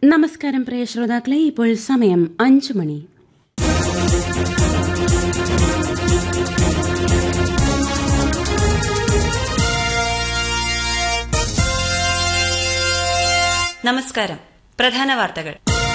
നമസ്കാരം പ്രിയ ശ്രോതാക്കളെ, ഇപ്പോൾ സമയം 5 മണി. നമസ്കാരം. പ്രധാന വാർത്തകൾ.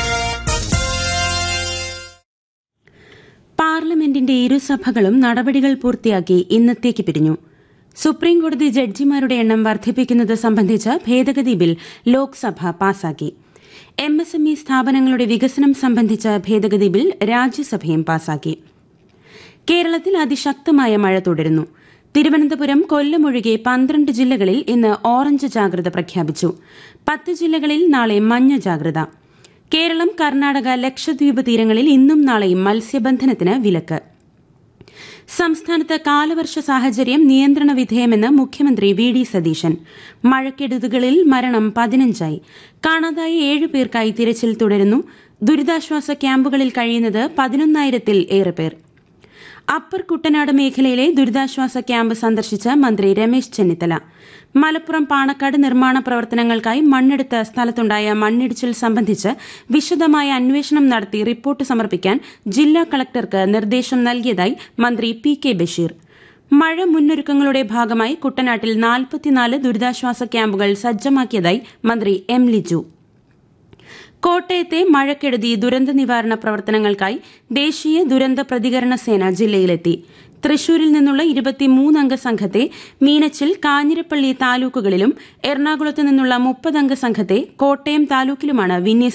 പാർലമെന്റിന്റെ ഇരുസഭകളും നടപടികൾ പൂർത്തിയാക്കി ഇന്നത്തേക്ക് പിരിഞ്ഞു. സുപ്രീംകോടതി ജഡ്ജിമാരുടെ എണ്ണം വർദ്ധിപ്പിക്കുന്നത് സംബന്ധിച്ച ഭേദഗതി ബിൽ ലോക്സഭ പാസാക്കി. MSME സ്ഥാപനങ്ങളുടെ വികസനം സംബന്ധിച്ച ഭേദഗതി ബിൽ രാജ്യസഭയും പാസാക്കി. കേരളത്തിൽ അതിശക്തമായ മഴ തുടരുന്നു. തിരുവനന്തപുരം, കൊല്ലം ഒഴികെ 12 ജില്ലകളിൽ ഇന്ന് ഓറഞ്ച് ജാഗ്രത പ്രഖ്യാപിച്ചു. 10 ജില്ലകളിൽ നാളെ മഞ്ഞ ജാഗ്രത. കേരളം, കർണാടക, ലക്ഷദ്വീപ് തീരങ്ങളിൽ ഇന്നും നാളെയും മത്സ്യബന്ധനത്തിന് വിലക്ക്. സംസ്ഥാനത്ത് കാലവർഷ സാഹചര്യം നിയന്ത്രണ വിധേയമെന്ന് മുഖ്യമന്ത്രി VD സതീശൻ. മഴക്കെടുതികളിൽ മരണം 15ആയി. കാണാതായ 7 പേർക്കായി തിരച്ചിൽ തുടരുന്നു. ദുരിതാശ്വാസ ക്യാമ്പുകളിൽ കഴിയുന്നത് 11,000-ൽ ഏറെ പേർ. അപ്പർ കുട്ടനാട് മേഖലയിലെ ദുരിതാശ്വാസ ക്യാമ്പ് സന്ദർശിച്ച മന്ത്രി രമേശ് ചെന്നിത്തല. മലപ്പുറം പാണക്കാട് നിർമ്മാണ പ്രവർത്തനങ്ങൾക്കായി മണ്ണെടുത്ത സ്ഥലത്തുണ്ടായ മണ്ണിടിച്ചിൽ സംബന്ധിച്ച് വിശദമായ അന്വേഷണം നടത്തി റിപ്പോർട്ട് സമർപ്പിക്കാൻ ജില്ലാ കളക്ടർക്ക് നിർദ്ദേശം നൽകിയതായി മന്ത്രി PK ബഷീർ. മഴ മുന്നൊരുക്കങ്ങളുടെ ഭാഗമായി കുട്ടനാട്ടിൽ 44 ദുരിതാശ്വാസ ക്യാമ്പുകൾ സജ്ജമാക്കിയതായി മന്ത്രി M ലിജു. കോട്ടയത്തെ മഴക്കെടുതി ദുരന്ത നിവാരണ പ്രവർത്തനങ്ങൾക്കായി ദേശീയ ദുരന്ത പ്രതികരണ സേന ജില്ലയിലെത്തി. തൃശൂരിൽ നിന്നുള്ള 23 അംഗ സംഘത്തെ മീനച്ചിൽ, കാഞ്ഞിരപ്പള്ളി താലൂക്കുകളിലും എറണാകുളത്ത് നിന്നുള്ള 30 അംഗ സംഘത്തെ കോട്ടയം താലൂക്കിലുമാണ് വിന്യസിച്ചത്.